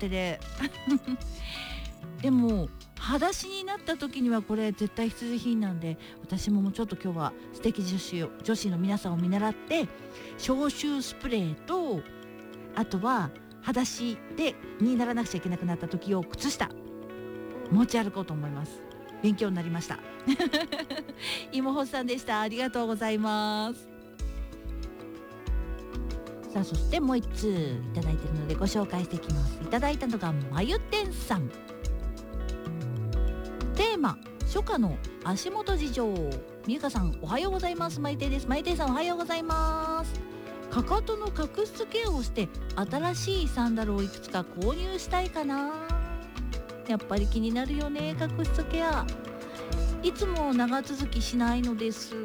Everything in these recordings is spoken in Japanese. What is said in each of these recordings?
手ででも裸足になった時にはこれ絶対必需品なんで、私ももうちょっと今日は素敵女子の皆さんを見習って消臭スプレーと、あとは裸足にならなくちゃいけなくなった時を靴下持ち歩こうと思います。勉強になりました芋ほさんでした。ありがとうございます。さあ、そしてもう一通いただいているのでご紹介していきます。いただいたのがまゆてんさん。テーマ、初夏の足元事情。みゆかさんおはようございます。まゆてんです。まゆてんさんおはようございます。かかとの角質ケアをして新しいサンダルをいくつか購入したいかな。やっぱり気になるよね、角質ケア。いつも長続きしないのです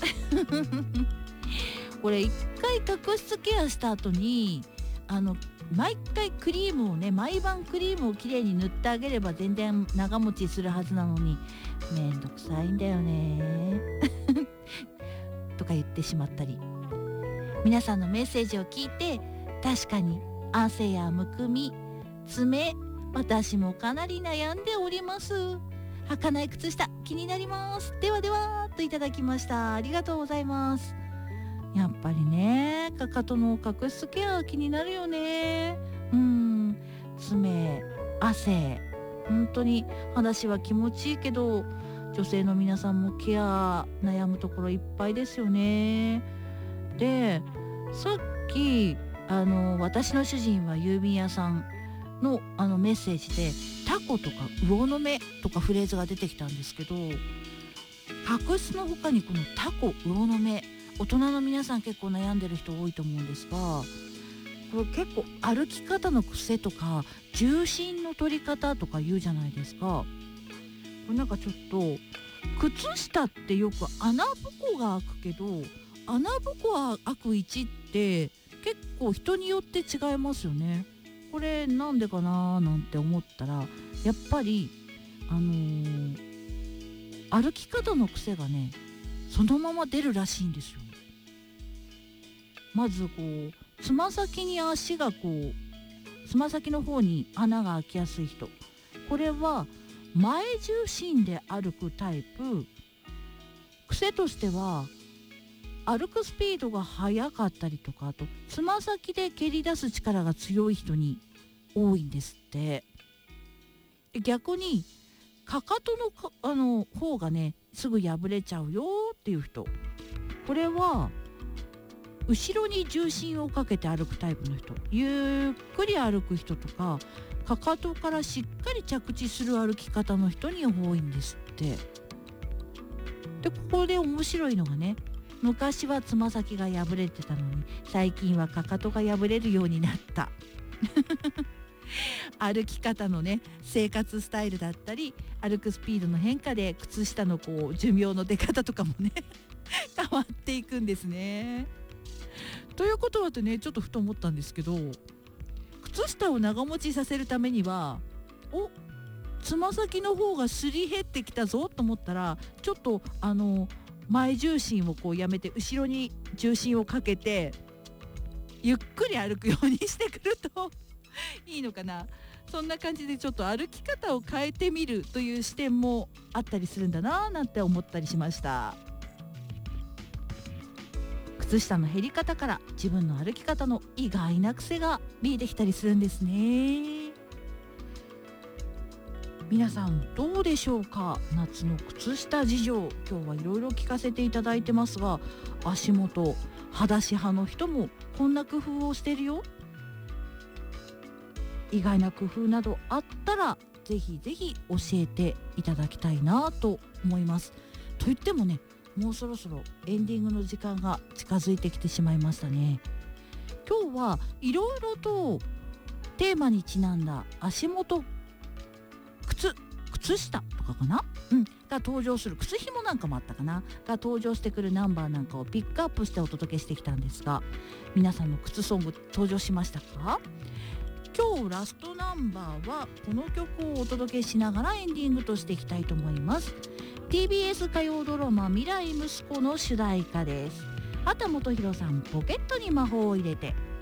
これ一回角質ケアした後に毎回クリームをね、毎晩クリームをきれいに塗ってあげれば全然長持ちするはずなのに、めんどくさいんだよねとか言ってしまったり、皆さんのメッセージを聞いて、確かに汗やむくみ、爪、私もかなり悩んでおります。履かない靴下気になります。ではではといただきました。ありがとうございます。やっぱりね、かかとの角質ケア気になるよね。爪、汗、本当に裸足は気持ちいいけど、女性の皆さんもケア悩むところいっぱいですよね。で、さっき私の主人は郵便屋さんのメッセージでタコとか魚の目とかフレーズが出てきたんですけど、角質の他にこのタコ、魚の目、大人の皆さん結構悩んでる人多いと思うんですが、これ結構歩き方の癖とか重心の取り方とか言うじゃないですか。これなんかちょっと靴下ってよく穴ぼこが開くけど、穴ぼこは開く位置って結構人によって違いますよね。これなんでかななんて思ったら、やっぱり歩き方の癖がね、そのまま出るらしいんですよ。まずこうつま先に足がつま先の方に穴が開きやすい人、これは前重心で歩くタイプ。癖としては歩くスピードが速かったりとか、あとつま先で蹴り出す力が強い人に多いんですって。逆にかかとの方がね、すぐ破れちゃうよっていう人、これは後ろに重心をかけて歩くタイプの人、ゆっくり歩く人とか、かかとからしっかり着地する歩き方の人に多いんですって。で、ここで面白いのがね、昔はつま先が破れてたのに最近はかかとが破れるようになった歩き方のね、生活スタイルだったり歩くスピードの変化で靴下の寿命の出方とかもね変わっていくんですね。ということはね、ちょっとふと思ったんですけど、靴下を長持ちさせるためにはつま先の方がすり減ってきたぞと思ったら、ちょっと前重心をやめて後ろに重心をかけてゆっくり歩くようにしてくるといいのかな。そんな感じでちょっと歩き方を変えてみるという視点もあったりするんだななんて思ったりしました。靴下の減り方から自分の歩き方の意外な癖が見えてきたりするんですね。皆さんどうでしょうか。夏の靴下事情、今日はいろいろ聞かせていただいてますが、足元裸足派の人もこんな工夫をしているよ。意外な工夫などあったらぜひぜひ教えていただきたいなと思います。と言ってもね、もうそろそろエンディングの時間が近づいてきてしまいましたね。今日はいろいろとテーマにちなんだ足元靴下とかかな、が登場する、靴紐なんかもあったかな、が登場してくるナンバーなんかをピックアップしてお届けしてきたんですが、皆さんの靴ソング登場しましたか？今日ラストナンバーはこの曲をお届けしながらエンディングとしていきたいと思います。 TBS 火曜ドラマ未来息子の主題歌です。畑基博さん、ポケットに魔法を入れて。